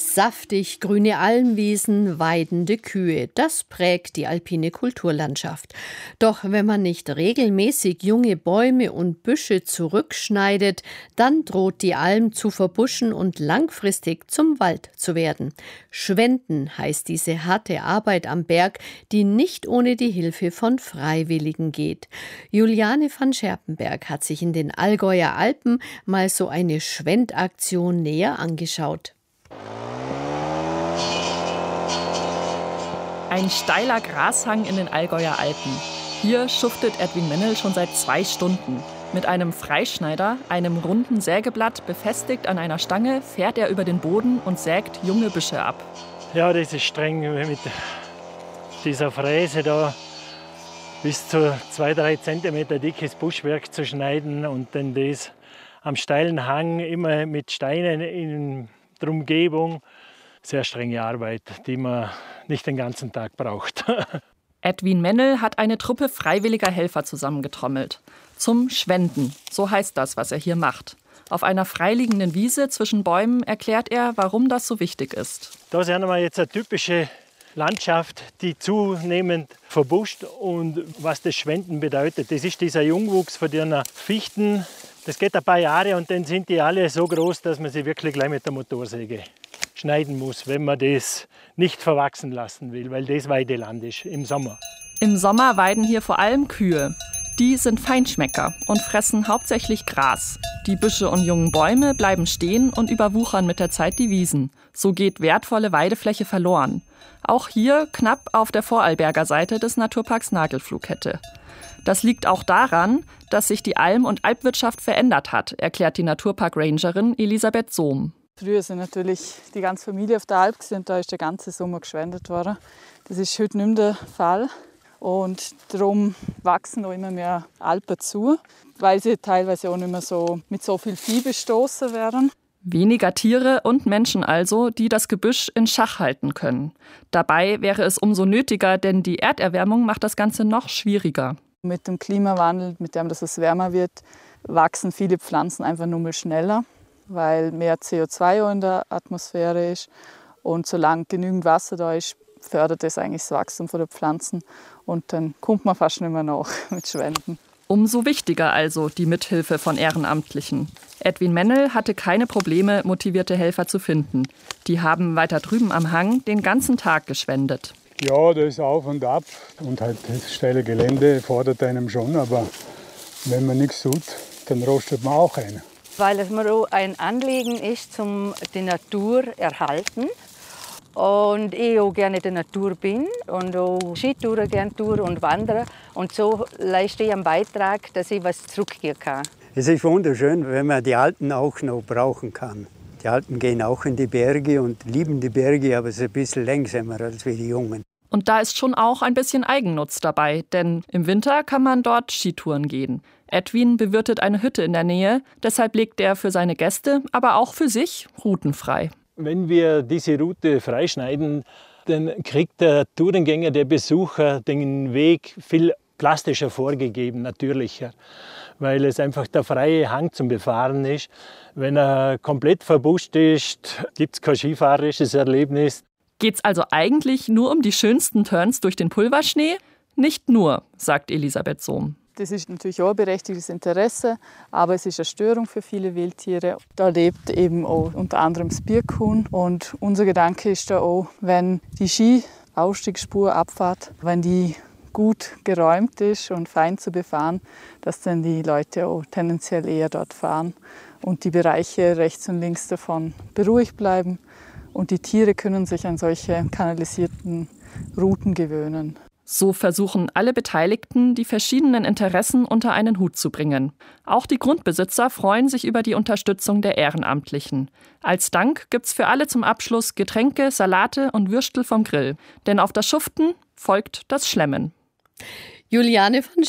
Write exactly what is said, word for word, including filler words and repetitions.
Saftig grüne Almwiesen, weidende Kühe, das prägt die alpine Kulturlandschaft. Doch wenn man nicht regelmäßig junge Bäume und Büsche zurückschneidet, dann droht die Alm zu verbuschen und langfristig zum Wald zu werden. Schwenden heißt diese harte Arbeit am Berg, die nicht ohne die Hilfe von Freiwilligen geht. Juliane van Scherpenberg hat sich in den Allgäuer Alpen mal so eine Schwendaktion näher angeschaut. Ein steiler Grashang in den Allgäuer Alpen. Hier schuftet Edwin Mennel schon seit zwei Stunden. Mit einem Freischneider, einem runden Sägeblatt befestigt an einer Stange, fährt er über den Boden und sägt junge Büsche ab. Ja, das ist streng, mit dieser Fräse da bis zu zwei, drei Zentimeter dickes Buschwerk zu schneiden und dann das am steilen Hang immer mit Steinen in der Umgebung. Sehr strenge Arbeit, die man nicht den ganzen Tag braucht. Edwin Mennel hat eine Truppe freiwilliger Helfer zusammengetrommelt. Zum Schwenden, so heißt das, was er hier macht. Auf einer freiliegenden Wiese zwischen Bäumen erklärt er, warum das so wichtig ist. Da sehen wir jetzt eine typische Landschaft, die zunehmend verbuscht. Und was das Schwenden bedeutet, das ist dieser Jungwuchs von den Fichten. Das geht ein paar Jahre und dann sind die alle so groß, dass man sie wirklich gleich mit der Motorsäge schneiden muss, wenn man das nicht verwachsen lassen will, weil das Weideland ist im Sommer. Im Sommer weiden hier vor allem Kühe. Die sind Feinschmecker und fressen hauptsächlich Gras. Die Büsche und jungen Bäume bleiben stehen und überwuchern mit der Zeit die Wiesen. So geht wertvolle Weidefläche verloren. Auch hier knapp auf der Vorarlberger Seite des Naturparks Nagelfluhkette. Das liegt auch daran, dass sich die Alm- und Alpwirtschaft verändert hat, erklärt die Naturpark-Rangerin Elisabeth Sohm. Früher sind natürlich die ganze Familie auf der Alp und da ist der ganze Sommer geschwendet worden. Das ist heute nicht mehr der Fall. Und darum wachsen auch immer mehr Alpen zu, weil sie teilweise auch nicht mehr so mit so viel Vieh bestoßen werden. Weniger Tiere und Menschen also, die das Gebüsch in Schach halten können. Dabei wäre es umso nötiger, denn die Erderwärmung macht das Ganze noch schwieriger. Mit dem Klimawandel, mit dem dass es wärmer wird, wachsen viele Pflanzen einfach nur mal schneller, weil mehr C O zwei in der Atmosphäre ist. Und solange genügend Wasser da ist, fördert das eigentlich das Wachstum der Pflanzen. Und dann kommt man fast nicht mehr nach mit Schwenden. Umso wichtiger also die Mithilfe von Ehrenamtlichen. Edwin Mennel hatte keine Probleme, motivierte Helfer zu finden. Die haben weiter drüben am Hang den ganzen Tag geschwendet. Ja, das ist auf und ab. Und halt das steile Gelände fordert einem schon. Aber wenn man nichts tut, dann rostet man auch ein. Weil es mir auch ein Anliegen ist, um die Natur zu erhalten. Und ich auch gerne in der Natur bin und auch Skitouren gerne tue und wandere. Und so leiste ich einen Beitrag, dass ich was zurückgeben kann. Es ist wunderschön, wenn man die Alten auch noch brauchen kann. Die Alten gehen auch in die Berge und lieben die Berge, aber es ist ein bisschen langsamer als wir die Jungen. Und da ist schon auch ein bisschen Eigennutz dabei, denn im Winter kann man dort Skitouren gehen. Edwin bewirtet eine Hütte in der Nähe, deshalb legt er für seine Gäste, aber auch für sich Routen frei. Wenn wir diese Route freischneiden, dann kriegt der Tourengänger, der Besucher, den Weg viel plastischer vorgegeben, natürlicher, weil es einfach der freie Hang zum Befahren ist. Wenn er komplett verbuscht ist, gibt es kein skifahrerisches Erlebnis. Geht's also eigentlich nur um die schönsten Turns durch den Pulverschnee? Nicht nur, sagt Elisabeth Sohm. Das ist natürlich auch ein berechtigtes Interesse, aber es ist eine Störung für viele Wildtiere. Da lebt eben auch unter anderem das Birkhuhn. Und unser Gedanke ist da auch, wenn die Ski-Ausstiegsspur, Abfahrt, wenn die gut geräumt ist und fein zu befahren, dass dann die Leute auch tendenziell eher dort fahren und die Bereiche rechts und links davon beruhigt bleiben. Und die Tiere können sich an solche kanalisierten Routen gewöhnen. So versuchen alle Beteiligten, die verschiedenen Interessen unter einen Hut zu bringen. Auch die Grundbesitzer freuen sich über die Unterstützung der Ehrenamtlichen. Als Dank gibt's für alle zum Abschluss Getränke, Salate und Würstel vom Grill. Denn auf das Schuften folgt das Schlemmen. Juliane van